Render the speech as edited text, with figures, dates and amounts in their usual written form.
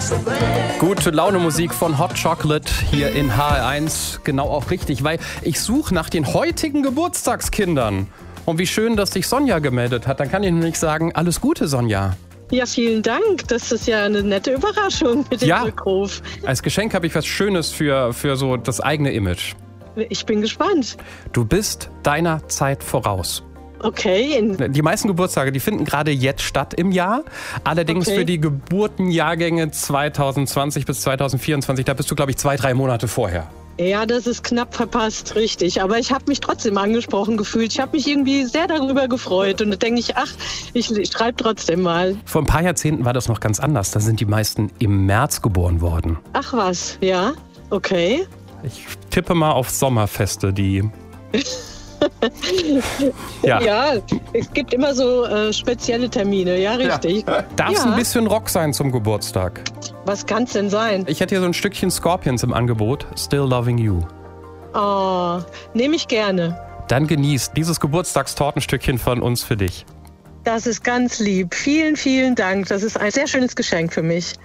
Gute Laune Musik von Hot Chocolate hier in HR1. Genau auch richtig, weil ich suche nach den heutigen Geburtstagskindern. Und wie schön, dass sich Sonja gemeldet hat. Dann kann ich nämlich sagen, alles Gute, Sonja. Ja, vielen Dank. Das ist ja eine nette Überraschung mit dem Rückruf. Als Geschenk habe ich was Schönes für so das eigene Image. Ich bin gespannt. Du bist deiner Zeit voraus. Okay. Die meisten Geburtstage, die finden gerade jetzt statt im Jahr. Allerdings für die Geburtenjahrgänge 2020 bis 2024, da bist du, glaube ich, 2-3 Monate vorher. Ja, das ist knapp verpasst, richtig. Aber ich habe mich trotzdem angesprochen gefühlt. Ich habe mich irgendwie sehr darüber gefreut. Und da denke ich, ich schreibe trotzdem mal. Vor ein paar Jahrzehnten war das noch ganz anders. Da sind die meisten im März geboren worden. Ach was, ja, okay. Ich tippe mal auf Sommerfeste, die... Ja, es gibt immer so spezielle Termine, ja, richtig. Ja. Darf es ein bisschen Rock sein zum Geburtstag? Was kann es denn sein? Ich hätte hier so ein Stückchen Scorpions im Angebot. Still Loving You. Oh, nehme ich gerne. Dann genießt dieses Geburtstagstortenstückchen von uns für dich. Das ist ganz lieb. Vielen, vielen Dank. Das ist ein sehr schönes Geschenk für mich.